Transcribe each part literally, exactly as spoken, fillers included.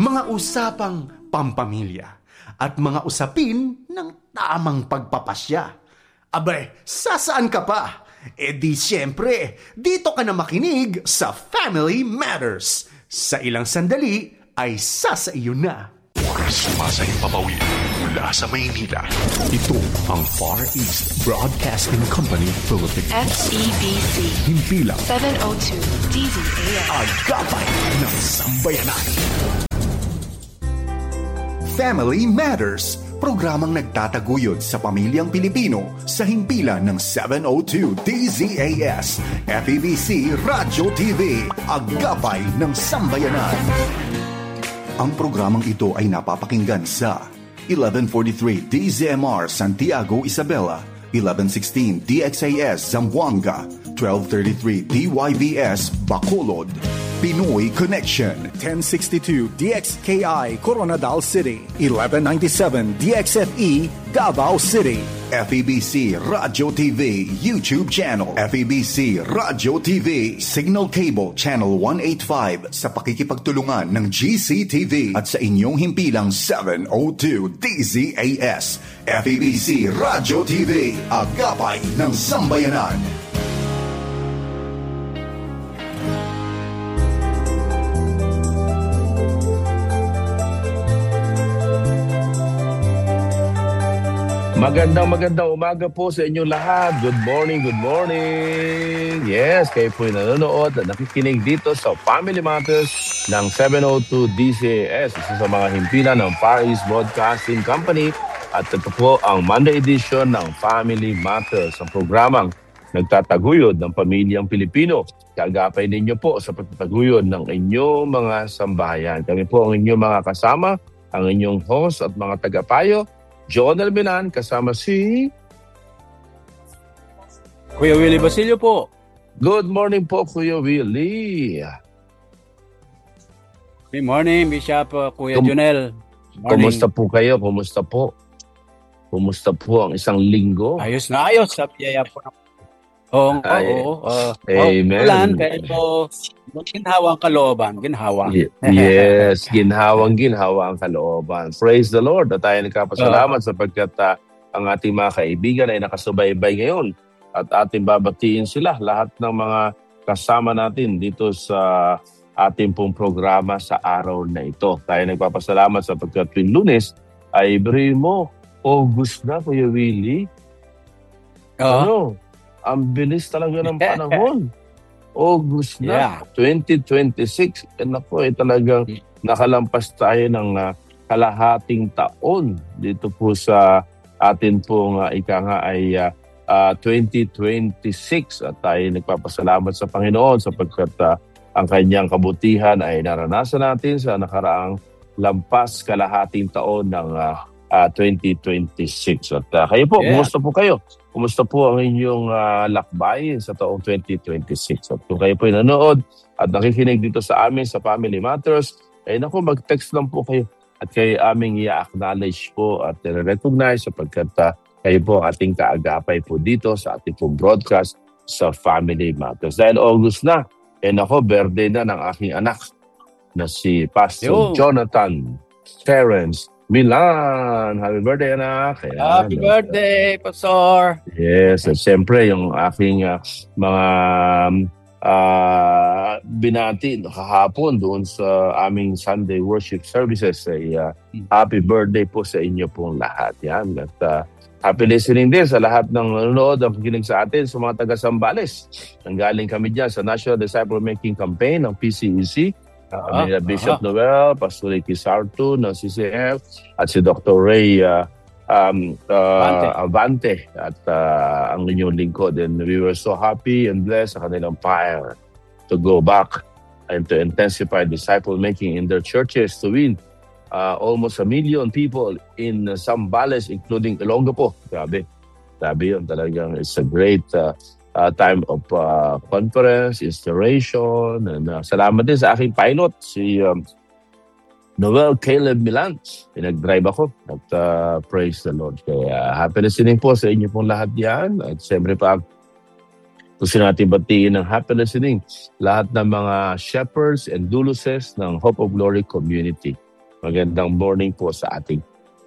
mga usapang pampamilya, at mga usapin ng tamang pagpapasya. Abay, sasaan ka pa? E di siyempre, dito ka na makinig sa Family Matters. Sa ilang sandali ay sasa iyo na. Sumasayang papawid mula sa Maynila. Ito ang Far East Broadcasting Company Philippines. F E B C. Himpilang seven oh two D Z A S. Agapay ng Sambayanan. Family Matters, programang nagtataguyod sa pamilyang Pilipino sa himpilan ng seven oh two D Z A S, F E B C Radyo T V, Agapay ng Sambayanan. Ang programang ito ay napapakinggan sa eleven forty-three D Z M R Santiago, Isabela, eleven sixteen D X A S Zamboanga, twelve thirty-three D Y B S Bacolod, Pinoy Connection, ten sixty-two D X K I Coronadal City, eleven ninety-seven D X F E Davao City, F E B C Radyo T V YouTube channel, F E B C Radyo T V Signal Cable Channel one eighty-five sa pakikipagtulungan ng G C T V at sa inyong himpilang seven oh two D Z A S, F E B C Radyo T V, Agapay ng Sambayanan. Magandang magandang umaga po sa inyong lahat. Good morning, good morning. Yes, kayo po yung nanonood at nakikinig dito sa Family Matters ng seven oh two D Z A S, isa sa mga himpilan ng Far East Broadcasting Company. At ito po ang Monday edition ng Family Matters, ang programang nagtataguyod ng pamilyang Pilipino. Kagapay ninyo po sa pagtataguyod ng inyong mga sambahayan. Kami po ang inyong mga kasama, ang inyong host at mga tagapayo, John Albinan, kasama si Kuya Willie Basilio po. Good morning po, Kuya Willie. Good morning, Bishop uh, Kuya Kum- Junel. Kumusta po kayo? Kumusta po? Kumusta po ang isang linggo? Ayos na ayos. Sa biyaya po. Oo, Ay, oo. Uh, amen. Ulan, pero ginhawang kalooban. Ginhawang. Y- yes, ginhawang ginhawa ang kalooban. Praise the Lord. At tayo nagkapasalamat uh, sapagkat uh, ang ating mga kaibigan ay nakasubaybay ngayon. At ating babatiin sila, lahat ng mga kasama natin dito sa ating pong programa sa araw na ito. Tayo nagpapasalamat sapagkat tuwing Lunes ay mo, August na, Kuya Willie. Uh, ano? Ang bilis talaga ng panahon. August na, yeah. twenty twenty-six. Eh, naku, eh, talagang nakalampas tayo ng uh, kalahating taon dito po sa atin pong uh, ika nga ay uh, uh, twenty twenty-six. At tayo nagpapasalamat sa Panginoon sapagkat uh, ang kanyang kabutihan ay naranasan natin sa nakaraang lampas kalahating taon ng uh, uh, twenty twenty-six. At uh, kayo po, yeah. kumusta po kayo? Kumusta po ang inyong uh, lakbay sa taong twenty twenty-six? At kung kayo po nanonood at nakikinig dito sa amin sa Family Matters, ay naku, mag-text lang po kayo at kayo aming i-acknowledge po at i-recognize sapagkat uh, kayo po ating kaagapay po dito sa ating pong broadcast sa Family Matters. Dahil August na, eh naku, birthday na ng aking anak na si Pastor Yo. Jonathan Terence Milan. Happy birthday, anak. Ayan. Happy birthday, Pastor. Yes, at siyempre yung aking uh, mga uh, binati kahapon doon sa aming Sunday worship services ay uh, happy birthday po sa inyo pong lahat. Yan. At uh, happy listening din sa lahat ng nanonood at pakikinig sa atin sa mga taga-Sambales. Nanggaling kami dyan sa National Disciple Making Campaign ng P C E C. Uh, uh, Bishop uh-huh. Noel, Pastor Ricky Sarto ng C C F at si Doctor Ray uh, um, uh, Avante at uh, ang inyong lingkod. And we were so happy and blessed sa kanilang fire to go back and to intensify disciple making in their churches to win uh, almost a million people in uh, Zambales, including Ilonggo po. Grabe. Grabe yun. Talagang it's a great uh, Uh, time of uh, conference, inspiration, and uh, salamat din sa aking pilot, si um, Noel Caleb Milan. Pinag-drive ako at uh, praise the Lord. Kaya happy listening po sa inyo pong lahat yan. At siyempre pa, gusto natin batiin ng happy listening lahat ng mga shepherds and duluses ng Hope of Glory Community. Magandang morning po sa ating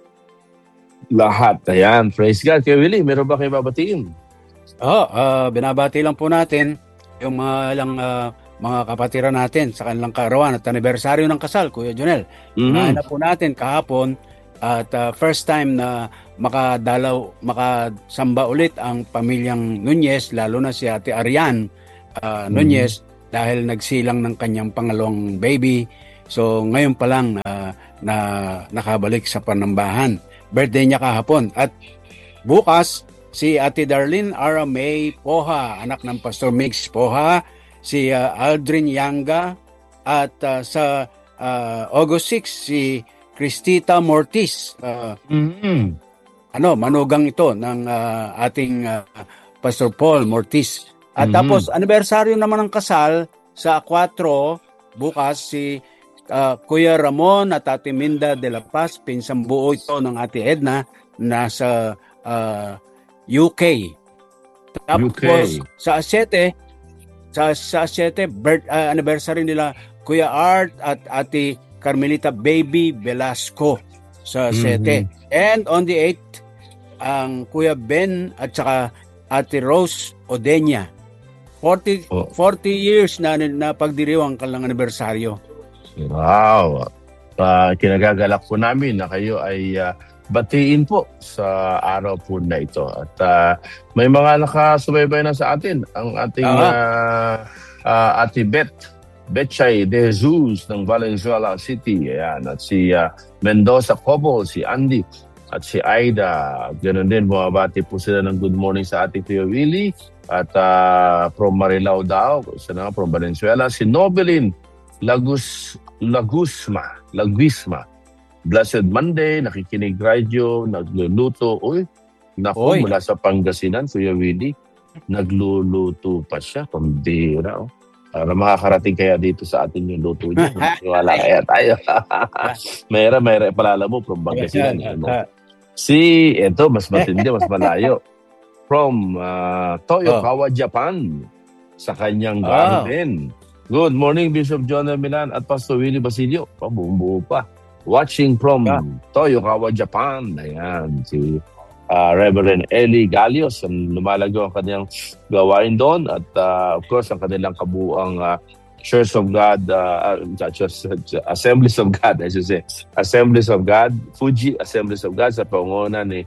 lahat. Ayan, praise God. Kuya Willie, meron ba kayo babatiin? Oh, uh, binabati lang po natin yung mga ilang uh, mga kapatiran natin sa kanilang kaarawan at anibersaryo ng kasal, Kuya Jonel. Mm-hmm. Unahin na po natin kahapon at uh, first time na makadalaw, makasamba ulit ang pamilyang Nunez, lalo na si Ate Arian uh, Nunez, mm-hmm. dahil nagsilang ng kanyang pangalawang baby. So ngayon pa lang uh, na nakabalik sa panambahan. Birthday niya kahapon. At bukas, si Ate Darlene Ara May Poha, anak ng Pastor Mix Poha, si uh, Aldrin Yanga, at uh, sa uh, August sixth, si Cristita Mortis. Uh, mm-hmm. Ano, manugang ito ng uh, ating uh, Pastor Paul Mortis. At mm-hmm. tapos, anibersaryo naman ng kasal sa four, bukas si uh, Kuya Ramon at Ate Minda de la Paz, pinsang buo ito ng Ate Edna, nasa uh, U K. Tapos, U K. sa seven, sa, sa seven, birth, uh, anniversary nila Kuya Art at Ate Carmelita Baby Velasco sa seven. Mm-hmm. And on the eighth, ang Kuya Ben at saka Ate Rose Odenya. forty, oh. forty years na, na pagdiriwang kalang anibersaryo. Wow! Uh, kinagagalak po namin na kayo ay uh, batiin po sa araw po na ito. At uh, may mga nakasubaybay na sa atin. Ang ating uh, uh, Ate Beth, Betchay De Jesus ng Valenzuela City. Ayan. At si uh, Mendoza Cobol, si Andy, at si Aida. Ganun din, bumabati po sila ng good morning sa ating Kuya Willie. At uh, from Marilao daw, sana from Valenzuela, si Nobelin Lagus, Lagusma, Laguisma. Blessed Monday, nakikinig radyo, nagluluto. Uy, naku, mula sa Pangasinan, Kuya Willie, nagluluto pa siya. Pambira, oh. Para makakarating kaya dito sa atin yung luto niya. Wala kaya tayo. Mayra, mayra, palala mo from Pangasinan. Ano? Si, eto, mas matindi, mas malayo. From uh, Toyokawa, oh. Japan, sa kanyang garden. Oh. Good morning, Bishop John Milan at Pastor Willie Basilio. Pabuo pa. Watching from yeah. Toyokawa, Japan. Ayan, si uh, Reverend Eli Galios. Ang lumalago ang kanyang gawain doon. At uh, of course, ang kanilang kabuang uh, Church of God, uh, Church, uh, Assemblies of God, I should say. Assemblies of God, Fuji Assemblies of God sa pangunguna ni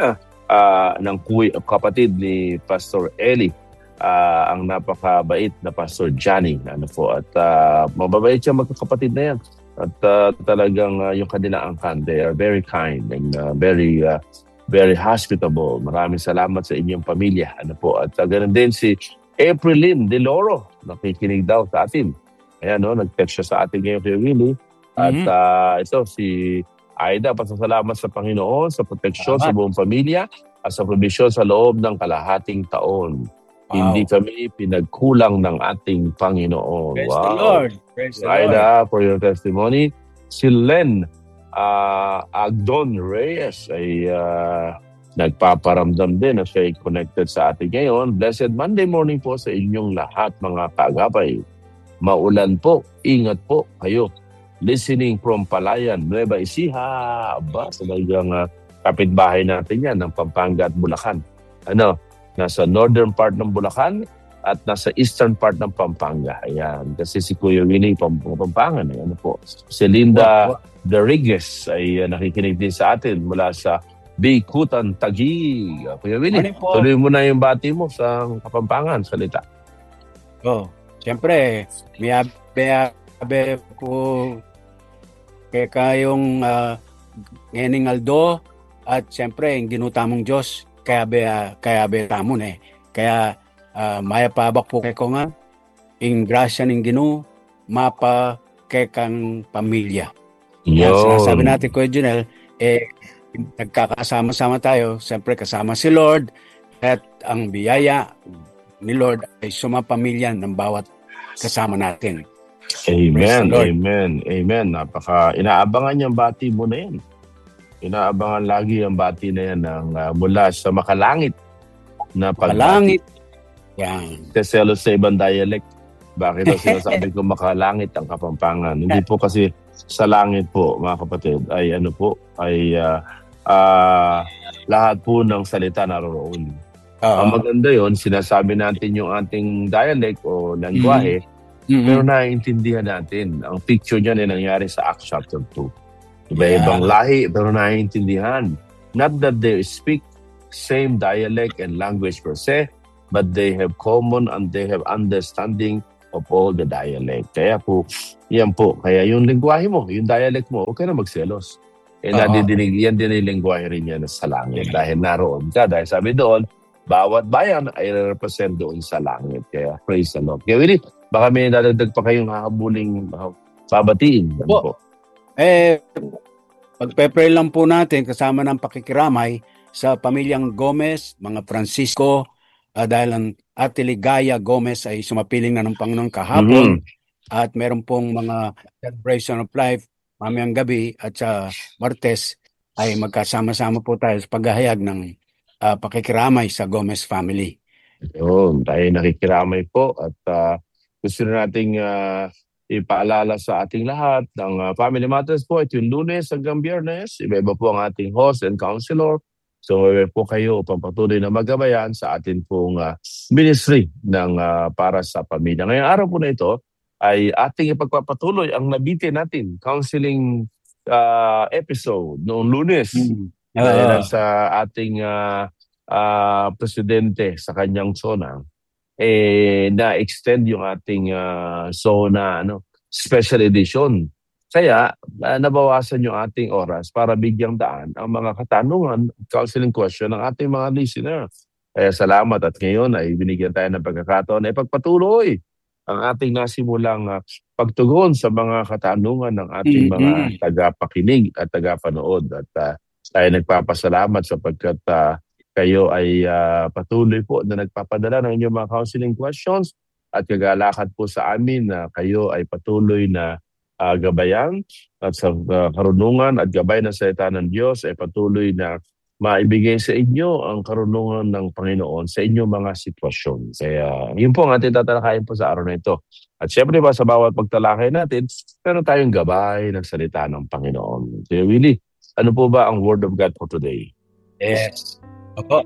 uh, ng kuy, kapatid ni Pastor Eli. Uh, ang napakabait na Pastor Johnny. Ano po, at uh, mababait siya magkakapatid na yan. At uh, talagang uh, yung kanila angkan, they are very kind and uh, very uh, very hospitable. Maraming salamat sa inyong pamilya. Ano po, at uh, ganun din si Aprilyn Deloro, nakikinig daw sa atin. Ayan, no, nag-text siya sa atin ngayon kay Willie. At mm-hmm. uh, ito, si Aida, pasasalamat sa Panginoon, sa proteksyon sa buong pamilya, at sa probisyon sa loob ng kalahating taon. Wow. Hindi kami pinagkulang ng ating Panginoon. Praise wow. the Lord. Praise the Aida, Lord. for your testimony. Si Len uh, Agdon Reyes ay uh, nagpaparamdam din na siya ay connected sa atin ngayon. Blessed Monday morning po sa inyong lahat, mga kaagapay. Maulan po, ingat po kayo. Listening from Palayan, Nueva Ecija. Aba, talagang uh, kapitbahay natin yan ng Pampanga at Bulacan. Ano? Nasa northern part ng Bulacan at nasa eastern part ng Pampanga. Ayan. Kasi si Kuya Willie Pampangan. Ayan po. Si Linda Derigues ay uh, nakikinig din sa atin mula sa Bikutan, Taguig. Kuya Willie, tuloy mo na yung bati mo sa Kapampangan. Salita. Oh, siyempre, may abe po kaya kayong uh, Ngening Aldo at siyempre, yung ginutamong Diyos kaya be uh, kaya be tamon eh kaya uh, maya pabak po kay ko nga ing grasya ning Ginoo mapa kay kang pamilya. Yan sinasabi natin Kuya Junel, eh nagkakasama-sama tayo, siyempre kasama si Lord at ang biyaya ni Lord ay sumapamilya ng bawat kasama natin. Amen, amen, amen. Napaka inaabangan yung bati mo na yan. Inaabangan lagi ang bati na yan ng, uh, mula sa makalangit na pagbati. Makalangit. Yan. Teselo sa ibang dialect. Bakit daw sinasabi ko makalangit ang Kapampangan? Hindi po kasi sa langit po, mga kapatid, ay ano po, ay uh, uh, lahat po ng salita naroroon. Uh-huh. Ang maganda yon, sinasabi natin yung ating dialect o lengguwahe, mm-hmm. pero naiintindihan natin. Ang picture niyan ay nangyari sa Acts chapter two. Iba-ibang yeah. lahi, pero naiintindihan. Not that they speak same dialect and language per se, but they have common and they have understanding of all the dialect. Kaya po, yan po. Kaya yung lingwahe mo, yung dialect mo, okay na magselos. Eh, uh-huh. nadidinig, yan din yung lingwahe rin yan sa langit. Dahil naroon ka. Dahil sabi doon, bawat bayan ay represent doon sa langit. Kaya praise the Lord. Kaya Willie, baka may nadagdag pa kayong hahabuling uh, babatiin. Ano po? Eh, pagpe-pray lang po natin kasama ng pakikiramay sa pamilyang Gomez, mga Francisco, Uh, dahil ang Ate Ligaya Gomez ay sumapiling na ng Panginoon kahapon mm-hmm. at meron pong mga celebration of life mamayang gabi at sa Martes ay magkasama-sama po tayo sa paghahayag ng uh, pakikiramay sa Gomez family. Yun, tayo nakikiramay po at uh, gusto na nating uh, ipaalala sa ating lahat ng uh, Family Matters po. Ito yung Lunes hanggang Biyernes. Iba-iba po ang ating host and counselor. So, uh, po kayo upang patuloy na magabayan sa atin pong uh, ministry ng uh, para sa pamilya. Ngayong araw po na ito ay ating ipagpapatuloy ang nabitin natin counseling uh, episode noong Lunes. Mm. Uh, dahil sa ating uh, uh, presidente sa kanyang zona, eh, na-extend yung ating uh, zona ano, special edition. Kaya, uh, nabawasan yung ating oras para bigyang daan ang mga katanungan, counseling question ng ating mga listener. Kaya salamat at ngayon ay binigyan tayo ng pagkakataon na ipagpatuloy ang ating nasimulang uh, pagtugon sa mga katanungan ng ating mm-hmm. mga tagapakinig at tagapanood. At uh, tayo nagpapasalamat sapagkat uh, kayo ay uh, patuloy po na nagpapadala ng inyong mga counseling questions at kagalakad po sa amin na kayo ay patuloy na Uh, gabayan at sa uh, karunungan at gabay ng salita ng Diyos ay patuloy na maibigay sa inyo ang karunungan ng Panginoon sa inyong mga sitwasyon. Kaya yun po ang ating tatalakayin po sa araw na ito. At syempre ba sa bawat pagtalakay natin, meron tayong gabay ng salita ng Panginoon. Kaya Willie, ano po ba ang Word of God for today? Yes. Opo.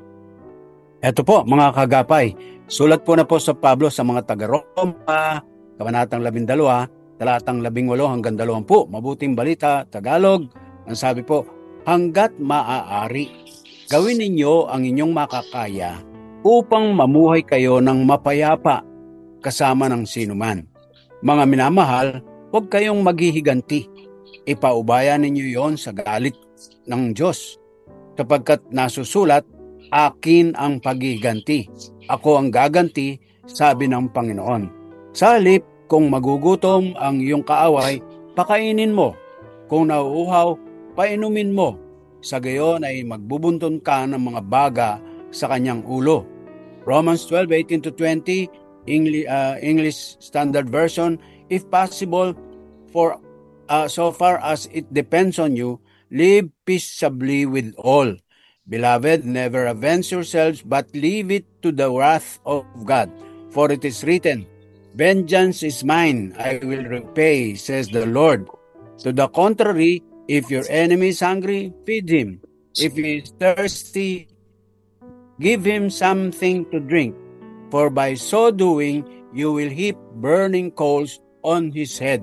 Ito po mga kagapay. Sulat po na po sa Pablo sa mga taga-Roma, kabanatang labindalawa, talatang labing walo hanggang dalawampu. Mabuting balita, Tagalog. Ang sabi po, hanggat maaari, gawin ninyo ang inyong makakaya upang mamuhay kayo ng mapayapa kasama ng sinuman. Mga minamahal, huwag kayong maghihiganti. Ipaubayan ninyo yon sa galit ng Diyos. Sapagkat nasusulat, akin ang paghihiganti. Ako ang gaganti, sabi ng Panginoon. Sa halip, kung magugutom ang iyong kaaway, pakainin mo. Kung nauuhaw, painumin mo. Sa gayon ay magbubunton ka ng mga baga sa kanyang ulo. Romans twelve, eighteen to twenty, English, uh, English Standard Version, if possible, for uh, so far as it depends on you, live peaceably with all. Beloved, never avenge yourselves, but leave it to the wrath of God. For it is written, vengeance is mine, I will repay, says the Lord. To the contrary, if your enemy is hungry, feed him. If he is thirsty, give him something to drink. For by so doing, you will heap burning coals on his head.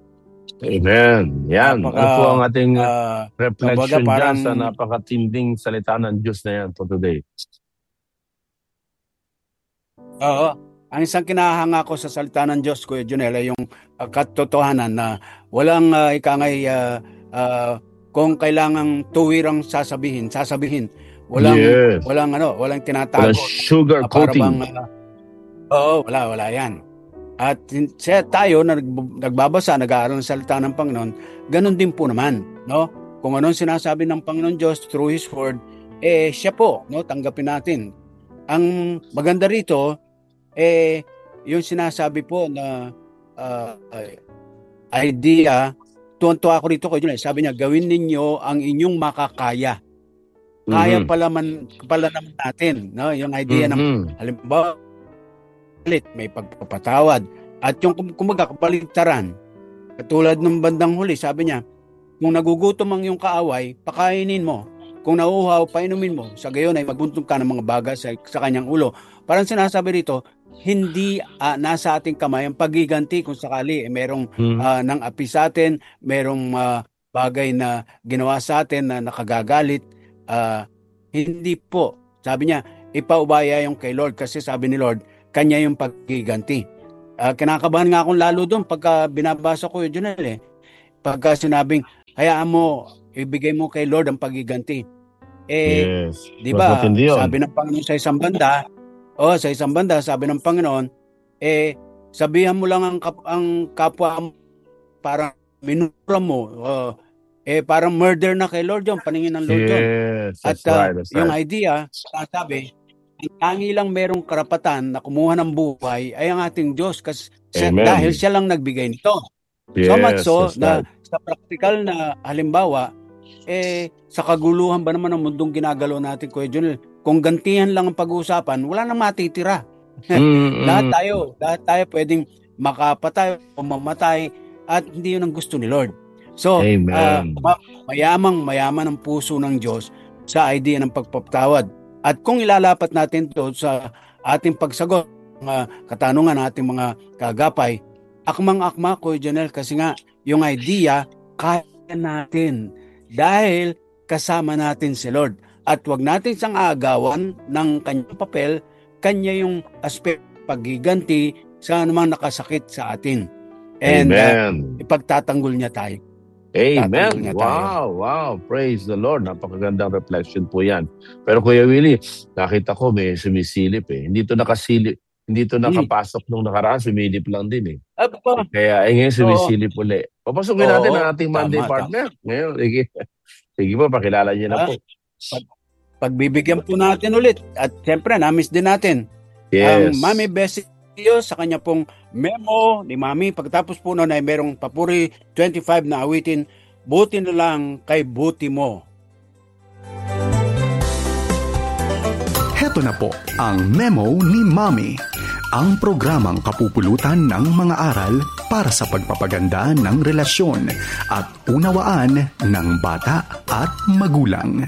Amen. Yan. Napaka, ano po ang ating uh, reflection parang, dyan sa napakatinding salita ng Diyos na yan for today? Oo. Ang isang kinahanga ko sa salita ng Diyos, Kuya Junel, ay yung uh, katotohanan na walang uh, ikangay uh, uh, kung kailangang tuwirang sasabihin, sasabihin. Walang yes. walang ano, walang tinatago. Walang sugar uh, coating. Uh, oo, wala, wala yan. At siya, tayo na nagbabasa, nag-aaral ng salita ng Panginoon, ganun din po naman, no? Kung anong sinasabi ng Panginoon Diyos through His Word, eh siya po, no? Tanggapin natin. Ang maganda rito, eh, yung sinasabi po na uh, idea, tuwan-tuwa ako rito ko yun, sabi niya, gawin ninyo ang inyong makakaya. Kaya mm-hmm. pala, man, pala naman natin, no? Yung idea mm-hmm. ng, halimbawa, may pagpapatawad, At yung kum- kumbaga kabaligtaran, katulad ng bandang huli, sabi niya, kung nagugutom ang iyong kaaway, pakainin mo. Kung nauuhaw, painumin mo. Sa gayon ay magbuntong ka ng mga baga sa, sa kanyang ulo. Parang sinasabi rito, hindi ah, nasa ating kamay ang pagiganti kung sakali eh, merong Mm. ah, nang api sa atin, merong ah, bagay na ginawa sa atin na nakagagalit. Ah, hindi po. Sabi niya, ipaubaya yung kay Lord kasi sabi ni Lord, kanya yung pagiganti. Ah, kinakabahan nga akong lalo doon pagka binabasa ko yun, Junel, eh. Pagka sinabing, hayaan mo, ibigay mo kay Lord ang pagiganti. Eh, Yes. di Mas ba, matindi yun. sabi ng Panginoon sa isang banda, oh, sa isang banda, sabi ng Panginoon, eh, sabihan mo lang ang, kap- ang kapwa mo, parang minura mo, oh, eh, parang murder na kay Lord yun, paningin ng Lord yun. Yes, At that's ah, right, that's yung right. idea, sabi, ang tangi lang merong karapatan na kumuha ng buhay ay ang ating Diyos kasi siya- Amen. dahil siya lang nagbigay nito. Yes, So much so that's na right. sa practical na halimbawa, eh, sa kaguluhan ba naman ng mundong ginagalaw natin, Kuya Junel, kung gantihan lang ang pag-uusapan, wala nang matitira. Mm, Lahat mm. tayo, lahat tayo pwedeng makapatay o mamatay at hindi yun ang gusto ni Lord. So, Amen. ah, ma- mayamang mayaman ang puso ng Diyos sa idea ng pagpapatawad. At kung ilalapat natin to sa ating pagsagot, mga katanungan ating mga kagapay, akmang-akma, Kuya Janel, kasi nga yung idea, kaya natin dahil kasama natin si Lord. At wag natin siyang aagawan ng kanyang papel, kanya yung aspect pagiganti sa anumang nakasakit sa atin. And uh, Amen. ipagtatanggol niya tayo. Amen. tatanggol niya tayo. Wow, wow. Praise the Lord. Napakagandang reflection po yan. Pero Kuya Willie, nakita ko may sumisilip eh. Hindi to nakasilip. Hindi to nakapasok nung nakaraan. Sumilip lang din eh. Aba, Kaya ay ngayon sumisilip uli. Papasukin natin Oo, ang ating Monday tama, partner. Ngayon, sige. Sige po, pakilala niyo na Ah, po. pag, pagbibigyan po natin ulit. At siyempre, namiss din natin Yes. ang Mami Bessie sa kanya pong memo ni Mami. Pagkatapos po noon ay merong Papuri twenty-five na awitin, buti na lang kay buti mo. Heto na po ang memo ni Mommy. Ang programang kapupulutan ng mga aral para sa pagpapaganda ng relasyon at unawaan ng bata at magulang.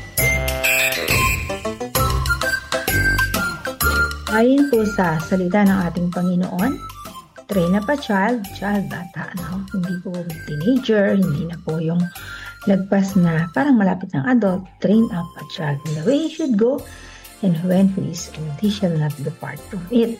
Ayon po sa salita ng ating Panginoon, train up a child, child, bata, no? Hindi po teenager, hindi na po yung lagpas na parang malapit ng adult. Train up a child in the way he should go, and when he is old, he shall not depart from it.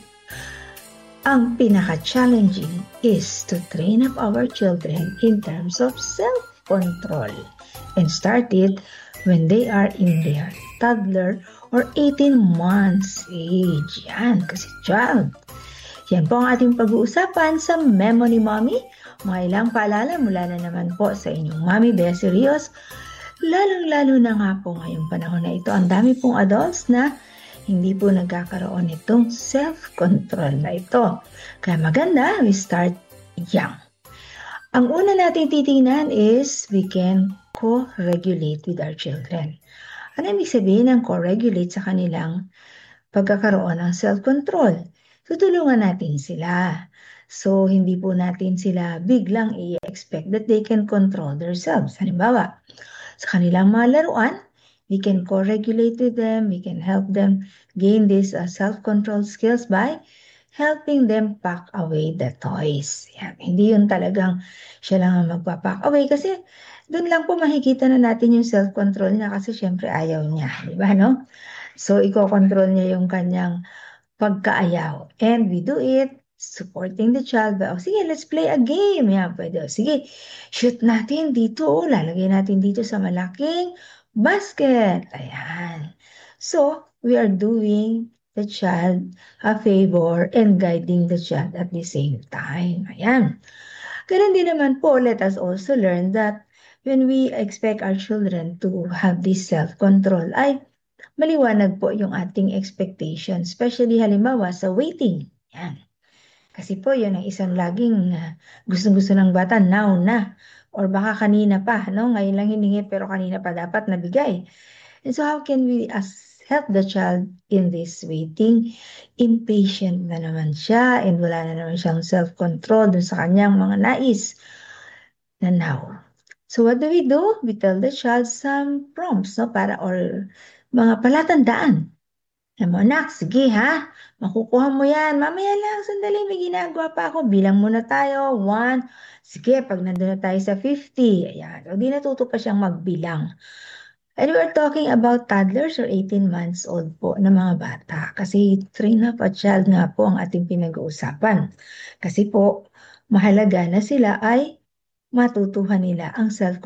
Ang pinaka-challenging is to train up our children in terms of self-control and start it when they are in their toddler or eighteen months age. Yan, kasi child. Yan po ang ating pag-uusapan sa Memo ni Mommy. Mga ilang paalala mula na naman po sa inyong Mommy Bessie Rios. Lalong-lalo na nga po ngayong panahon na ito. Ang dami pong adults na hindi po nagkakaroon itong self-control na ito. Kaya maganda, we start young. Ang una natin titingnan is we can co-regulate with our children. Ano ibig sabihin ng co-regulate sa kanilang pagkakaroon ng self-control? Tutulungan natin sila. So, hindi po natin sila biglang i-expect that they can control themselves. Halimbawa, sa kanilang mga laruan, we can co-regulate with them. We can help them gain these uh, self-control skills by helping them pack away the toys. Yan. Hindi yun talagang siya lang ang magpapack away kasi doon lang po makikita na natin yung self-control niya kasi syempre ayaw niya. Di ba, no? So, iko-control niya yung kanyang pagkaayaw. And we do it supporting the child by, oh, sige, let's play a game. Yan, pwede. Oh, sige, shoot natin dito. Oh, lalagay natin dito sa malaking basket. Ayan. So, we are doing the child a favor and guiding the child at the same time. Ayan. Ganun din naman po, let us also learn that when we expect our children to have this self-control, ay maliwanag po yung ating expectation, especially halimbawa sa waiting. Yan. Kasi po yun ang isang laging uh, gustong-gusto ng bata, now na. Or baka kanina pa, no? Ngayon lang hiningi pero kanina pa dapat nabigay. And so how can we as help the child in this waiting. Impatient na naman siya and wala na naman siyang self-control dun sa kanyang mga nais na now. So what do we do? We tell the child some prompts, no, para or mga palatandaan. Alam mo, anak, sige ha, makukuha mo yan. Mamaya lang, sandali, may ginagawa pa ako. Bilang muna tayo, one. Sige, pag nandun na tayo sa fifty. Ayan, o di natuto pa siyang magbilang. And we're talking about toddlers or eighteen months old po na mga bata. Kasi train up a child nga po ang ating pinag-uusapan. Kasi po, mahalaga na sila ay matutuhan nila ang self